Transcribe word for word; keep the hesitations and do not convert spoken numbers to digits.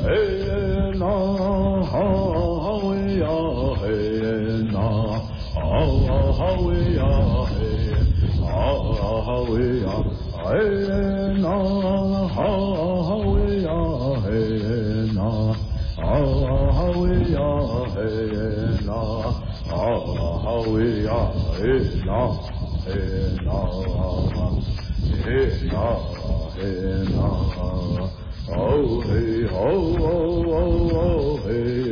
hey na, ha we ya, hey na, ha we ya, hey, ha we ya, hey na, ha we ya, hey na, ha we ya, hey na, ha we ya, hey na, hey na, hey na, hey na. Oh hey, oh oh oh oh hey.